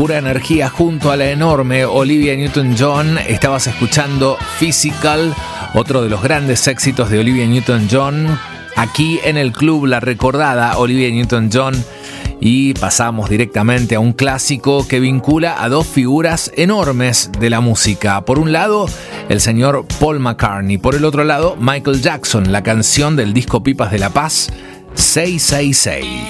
pura energía junto a la enorme Olivia Newton-John. Estabas escuchando Physical, otro de los grandes éxitos de Olivia Newton-John, aquí en el club, la recordada Olivia Newton-John. Y pasamos directamente a un clásico que vincula a dos figuras enormes de la música. Por un lado, el señor Paul McCartney. Por el otro lado, Michael Jackson, la canción del disco Pipas de la Paz, 666.